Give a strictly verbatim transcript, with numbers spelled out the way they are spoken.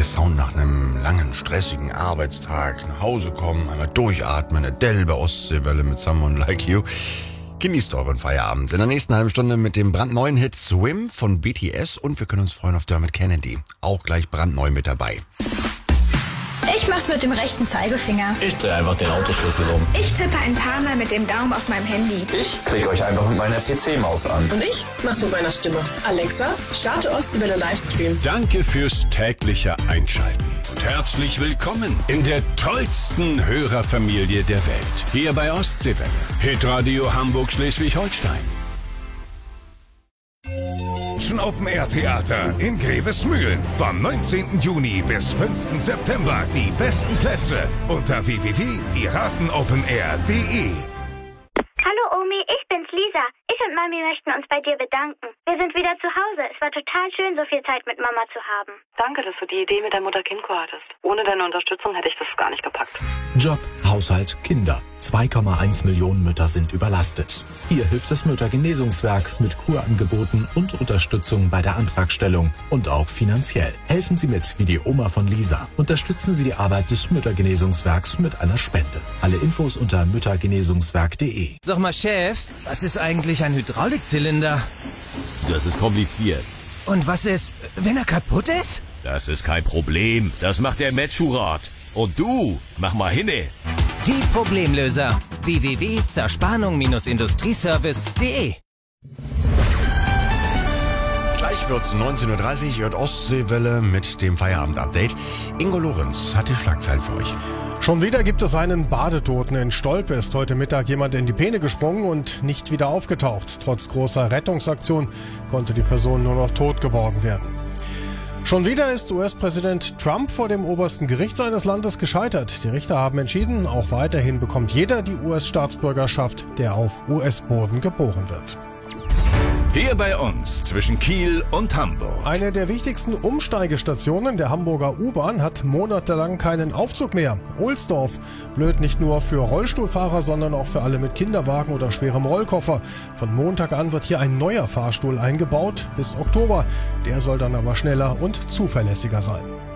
richtige Sound nach einem langen, stressigen Arbeitstag. Nach Hause kommen, einmal durchatmen, Adele bei Ostseewelle mit Someone Like You. Genießt euren Feierabend. In der nächsten halben Stunde mit dem brandneuen Hit Swim von B T S und wir können uns freuen auf Dermot Kennedy. Auch gleich brandneu mit dabei. Ich mach's mit dem rechten Zeigefinger. Ich drehe einfach den Autoschlüssel um. Ich tippe ein paar Mal mit dem Daumen auf meinem Handy. Ich klicke euch einfach mit meiner P C-Maus an. Und ich mach's mit meiner Stimme. Alexa, starte Ostseewelle Livestream. Danke fürs tägliche Einschalten. Und herzlich willkommen in der tollsten Hörerfamilie der Welt. Hier bei Ostseewelle. Hitradio Hamburg-Schleswig-Holstein. Open Air Theater in Grevesmühlen. Vom neunzehnten Juni bis fünften September die besten Plätze unter w w w punkt piratenopenair punkt de. Hallo Omi, ich bin's Lisa. Ich und Mami möchten uns bei dir bedanken. Wir sind wieder zu Hause. Es war total schön, so viel Zeit mit Mama zu haben. Danke, dass du die Idee mit der Mutter-Kind-Kur hattest. Ohne deine Unterstützung hätte ich das gar nicht gepackt. Job, Haushalt, Kinder. zwei Komma eins Millionen Mütter sind überlastet. Hier hilft das Müttergenesungswerk mit Kurangeboten und Unterstützung bei der Antragstellung und auch finanziell. Helfen Sie mit, wie die Oma von Lisa. Unterstützen Sie die Arbeit des Müttergenesungswerks mit einer Spende. Alle Infos unter müttergenesungswerk punkt de. Sag mal, Chef, was ist eigentlich ein Hydraulikzylinder? Das ist kompliziert. Und was ist, wenn er kaputt ist? Das ist kein Problem. Das macht der Metschurat. Und du, mach mal hinne. Die Problemlöser. w w w punkt zerspannung industrieservice punkt de. Gleich wird's neunzehn Uhr dreißig, hört Ostseewelle mit dem Feierabend-Update. Ingo Lorenz hat die Schlagzeilen für euch. Schon wieder gibt es einen Badetoten. In Stolpe ist heute Mittag jemand in die Peene gesprungen und nicht wieder aufgetaucht. Trotz großer Rettungsaktion konnte die Person nur noch tot geborgen werden. Schon wieder ist U S-Präsident Trump vor dem obersten Gericht seines Landes gescheitert. Die Richter haben entschieden, auch weiterhin bekommt jeder die U S-Staatsbürgerschaft, der auf U S-Boden geboren wird. Hier bei uns zwischen Kiel und Hamburg. Eine der wichtigsten Umsteigestationen der Hamburger U-Bahn hat monatelang keinen Aufzug mehr. Ohlsdorf. Blöd nicht nur für Rollstuhlfahrer, sondern auch für alle mit Kinderwagen oder schwerem Rollkoffer. Von Montag an wird hier ein neuer Fahrstuhl eingebaut, bis Oktober. Der soll dann aber schneller und zuverlässiger sein.